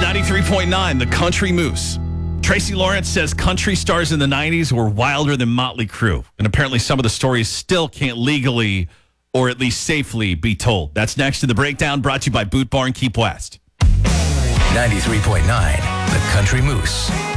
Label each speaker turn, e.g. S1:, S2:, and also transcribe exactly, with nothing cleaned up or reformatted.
S1: ninety-three point nine, The Country Moose. Tracy Lawrence says country stars in the nineties were wilder than Motley Crue. And apparently some of the stories still can't legally or at least safely be told. That's next in The Breakdown, brought to you by Boot Barn Keep West.
S2: ninety-three point nine, The Country Moose.